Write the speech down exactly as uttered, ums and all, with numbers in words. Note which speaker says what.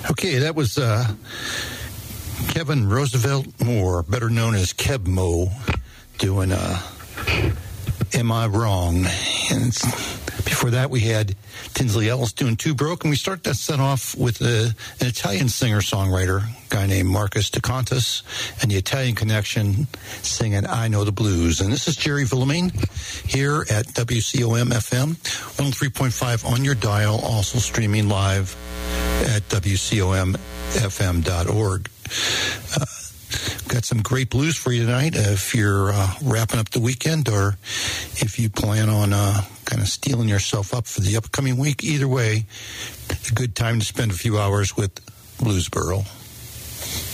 Speaker 1: Okay, that was uh, Kevin Roosevelt Moore, better known as Keb Mo, doing uh, Am I Wrong? And before that, we had Tinsley Ellis doing Too Broke, and we start that set off with a, an Italian singer-songwriter, a guy named Marcus DeContis, and the Italian Connection singing I Know the Blues. And this is Jerry Villamine here at W C O M F M, one oh three point five on your dial, also streaming live at W C O M F M dot org. Uh, got some great blues for you tonight uh, if you're uh, wrapping up the weekend or if you plan on uh, kind of steeling yourself up for the upcoming week. Either way, a good time to spend a few hours with Bluesboro.